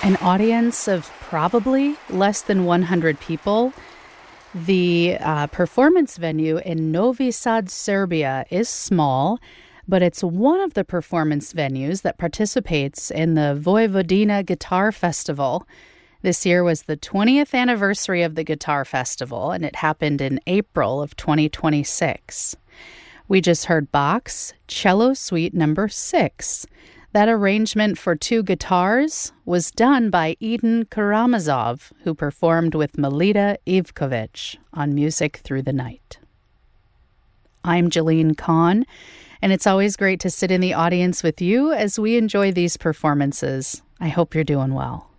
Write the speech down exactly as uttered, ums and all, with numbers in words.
An audience of probably less than one hundred people. The uh, performance venue in Novi Sad, Serbia is small, but it's one of the performance venues that participates in the Vojvodina Guitar Festival. This year was the twentieth anniversary of the Guitar Festival, and it happened in April of twenty twenty-six. We just heard Bach's Cello Suite Number six. That arrangement for two guitars was done by Eden Karamazov, who performed with Melita Ivkovic on Music Through the Night. I'm Jalene Kahn, and it's always great to sit in the audience with you as we enjoy these performances. I hope you're doing well.